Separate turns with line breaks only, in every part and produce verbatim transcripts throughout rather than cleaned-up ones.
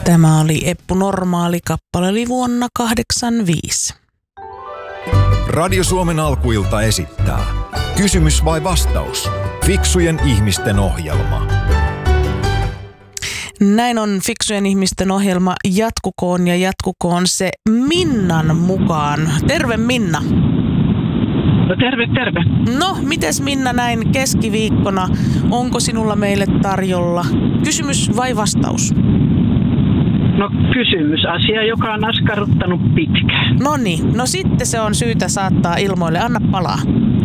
Tämä oli Eppu Normaali, kappale oli vuonna kahdeksankymmentäviisi.
Radio Suomen alkuilta esittää Kysymys vai vastaus? Fiksujen ihmisten ohjelma.
Näin on Fiksujen ihmisten ohjelma. Jatkukoon ja jatkukoon se Minnan mukaan. Terve Minna.
No terve, terve.
No, mites Minna näin keskiviikkona? Onko sinulla meille tarjolla kysymys vai vastaus?
No kysymys, asia, joka on askarruttanut pitkään.
No niin, no sitten se on syytä saattaa ilmoille. Anna palaa.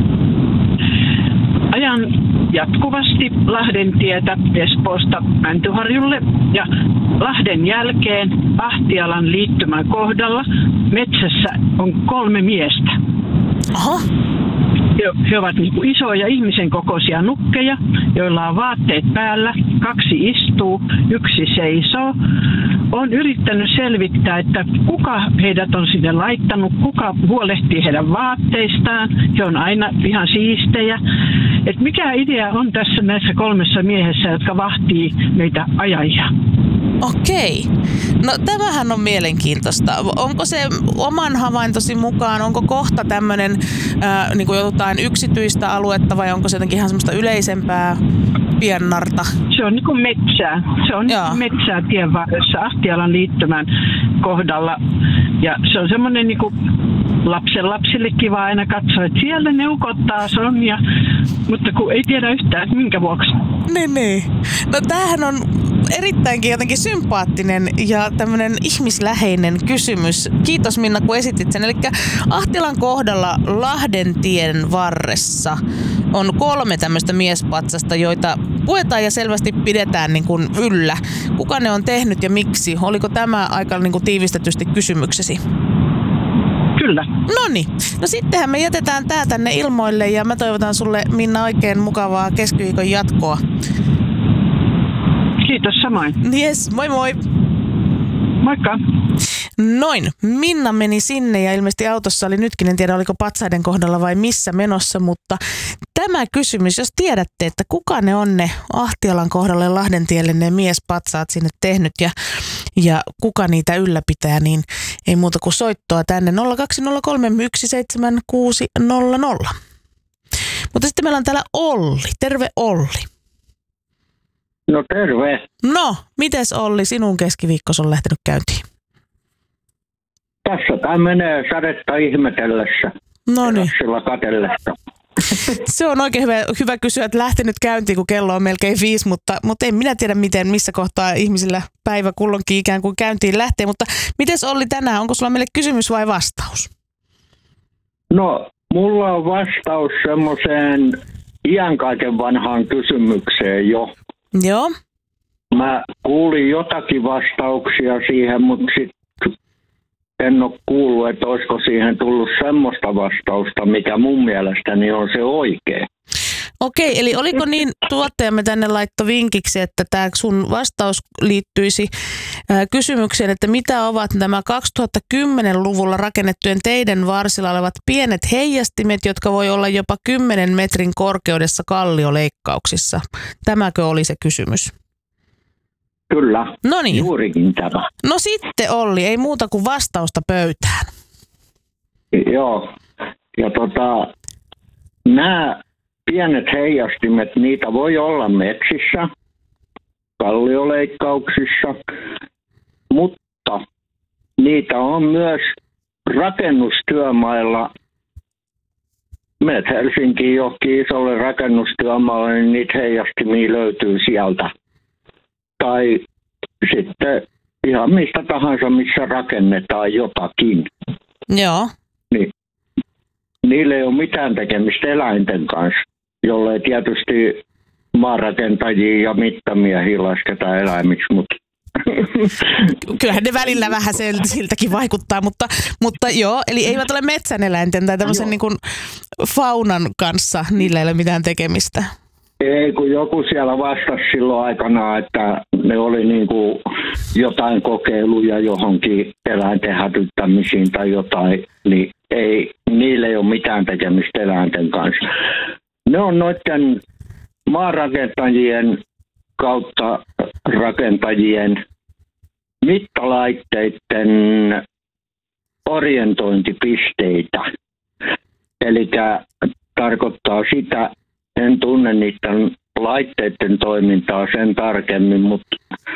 Ajan jatkuvasti Lahden tietä Espoosta Mäntyharjulle ja Lahden jälkeen Ahtialan liittymän kohdalla metsässä on kolme miestä.
Aha.
He, he ovat niin kuin isoja ihmisen kokoisia nukkeja, joilla on vaatteet päällä. Kaksi istuu, yksi seisoo. Olen yrittänyt selvittää, että kuka heidät on sinne laittanut, kuka huolehtii heidän vaatteistaan. He on aina ihan siistejä. Et mikä idea on tässä näissä kolmessa miehessä, jotka vahtii meitä ajajia?
Okei. No tämähän on mielenkiintoista. Onko se oman havaintosi mukaan, onko kohta tämmöinen äh, niin kuin jotain yksityistä aluetta vai onko se jotenkin ihan semmoista yleisempää piennarta?
Se on niin kuin metsää. Se on niin kuin metsää tien varressa Ahtialan liittymän kohdalla. Ja se on semmoinen niin kuin lapsen lapsille kiva aina katsoa, että siellä ne ukottaa sonnia, mutta kun ei tiedä yhtään, että minkä vuoksi.
Niin, niin. No tämähän on erittäinkin jotenkin sympaattinen ja tämmöinen ihmisläheinen kysymys. Kiitos Minna, kun esitit sen. Eli Ahtialan kohdalla Lahdentien varressa on kolme tämmöistä miespatsasta, joita puetaan ja selvästi pidetään niin kuin yllä. Kuka ne on tehnyt ja miksi? Oliko tämä aika niin kuin tiivistetysti kysymyksesi?
Kyllä.
Noniin. No sittenhän me jätetään tää tänne ilmoille ja mä toivotan sulle Minna oikein mukavaa keskiviikon jatkoa.
Kiitos samoin.
Jes, moi moi.
Moikka.
Noin, Minna meni sinne ja ilmeisesti autossa oli nytkin, en tiedä oliko patsaiden kohdalla vai missä menossa, mutta tämä kysymys, jos tiedätte, että kuka ne on ne Ahtialan kohdalle Lahdentielle ne miespatsaat sinne tehnyt ja, ja kuka niitä ylläpitää, niin ei muuta kuin soittoa tänne nolla kaksi nolla kolme yksi seitsemän kuusi nolla nolla. Mutta sitten meillä on täällä Olli. Terve Olli.
No terve.
No, mites Olli, sinun keskiviikkos on lähtenyt käyntiin?
Tässä tämä menee sadetta ihmetellessä.
No niin.
Sillä katellessa.
Se on oikein hyvä, hyvä kysyä, että lähtenyt käyntiin, kun kello on melkein viisi, mutta, mutta en minä tiedä, miten, missä kohtaa ihmisillä päivä kulloinkin ikään kuin käyntiin lähtee. Mutta mites Olli tänään, onko sulla meille kysymys vai vastaus?
No, mulla on vastaus semmoiseen iän kaiken vanhaan kysymykseen jo.
Joo.
Mä kuulin jotakin vastauksia siihen, mutta sitten en ole kuullut, että olisiko siihen tullut semmoista vastausta, mikä mun mielestäni on se oikea.
Okei, eli oliko niin, tuottajamme tänne laitto vinkiksi, että tämä sun vastaus liittyisi ää, kysymykseen, että mitä ovat nämä kaksituhattakymmenluvulla rakennettujen teiden varsilla olevat pienet heijastimet, jotka voi olla jopa kymmenen metrin korkeudessa kallioleikkauksissa. Tämäkö oli se kysymys?
Kyllä,
Noniin.
Juurikin tämä.
No sitten Olli, ei muuta kuin vastausta pöytään.
Joo, ja tota, nämä pienet heijastimet, niitä voi olla metsissä, kallioleikkauksissa, mutta niitä on myös rakennustyömailla. Menet Helsinkiin johonkin isolle rakennustyömaalle, niin niitä heijastimia löytyy sieltä. Tai sitten ihan mistä tahansa, missä rakennetaan jotakin.
Joo.
Niin, niillä ei ole mitään tekemistä eläinten kanssa, jollei tietysti maarakentajia ja mittamiehiä lasketa eläimiksi, mutta
kyllähän ne välillä vähän siltäkin vaikuttaa, mutta, mutta joo, eli eivät ole metsäneläinten tai tämmöisen niin kuin faunan kanssa, niillä ei ole mitään tekemistä.
Ei, kun joku siellä vastasi silloin aikana, että ne oli niin kuin jotain kokeiluja johonkin eläinten hätyttämisiin tai jotain, niin ei, niillä ei ole mitään tekemistä eläinten kanssa. Ne on noiden maarakentajien kautta rakentajien mittalaitteiden orientointipisteitä. Eli tarkoittaa sitä, en tunne niiden laitteiden toimintaa sen tarkemmin, mutta,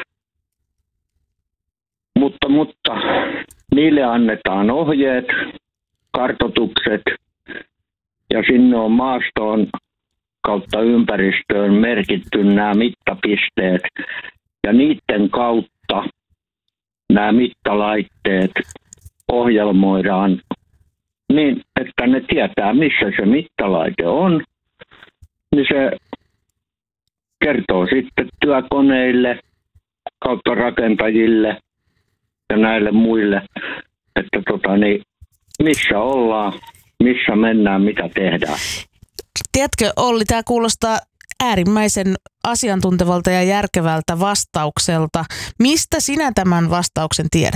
mutta, mutta niille annetaan ohjeet, kartoitukset ja sinne on maastoon kautta ympäristöön merkitty nämä mittapisteet ja niiden kautta nämä mittalaitteet ohjelmoidaan niin, että ne tietää, missä se mittalaite on, niin se kertoo sitten työkoneille kautta rakentajille ja näille muille, että tota, niin, missä ollaan, missä mennään, mitä tehdään.
Tiedätkö, Olli, tämä kuulostaa äärimmäisen asiantuntevalta ja järkevältä vastaukselta. Mistä sinä tämän vastauksen tiedät?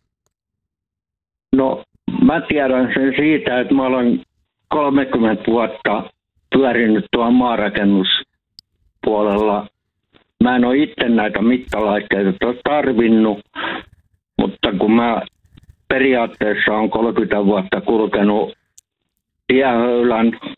No, mä tiedän sen siitä, että mä olen kolmekymmentä vuotta pyörinyt tuolla maarakennuspuolella. Mä en ole itse näitä mittalaitteita tarvinnut, mutta kun mä periaatteessa olen kolmekymmentä vuotta kulkenut tiehöylän